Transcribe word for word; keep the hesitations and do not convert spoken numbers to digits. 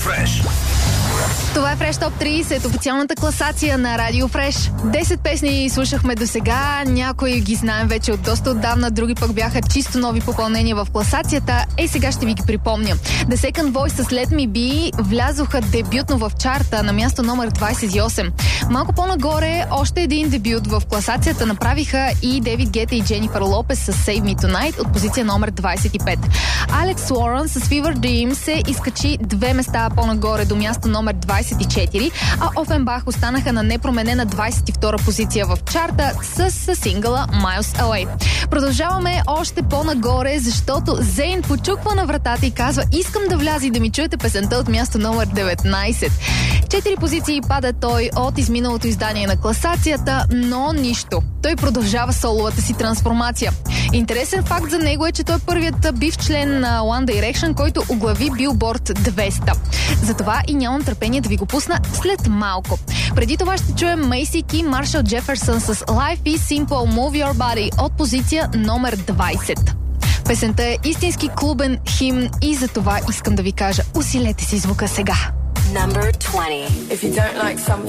Fresh. Това е Fresh Top трийсет, официалната класация на Радио Fresh. десет песни слушахме до сега, някои ги знаем вече от доста отдавна, други пък бяха чисто нови попълнения в класацията. Ей, сега ще ви ги припомня. The Second Voice с Let Me Be влязоха дебютно в чарта на място номер двайсет и осем. Малко по-нагоре още един дебют в класацията направиха и Дейвид Гета и Дженифър Лопес с Save Me Tonight от позиция номер двайсет и пет. Алекс Уорън с Fever Dream се изкачи две места по-нагоре до място номер двайсет и четири, а Офенбах останаха на непроменена двайсет и втора позиция в чарта с, с сингъла Miles Away. Продължаваме още по-нагоре, защото Зейн почуква на вратата и казва: искам да вляза и да ми чуете песента от място номер деветнайсет. Четири позиции пада той от изминалото издание на класацията, но нищо. Той продължава соловата си трансформация. Интересен факт за него е, че той е първият бив член на One Direction, който оглави Billboard двеста. Затова и нямам търпение да ви го пусна след малко. Преди това ще чуем Мейси Ки, Маршал Джеферсън с Life is Simple, Move Your Body от позиция номер двайсет. Песента е истински клубен химн и за това искам да ви кажа: усилете си звука сега. Number twenty. If you don't like some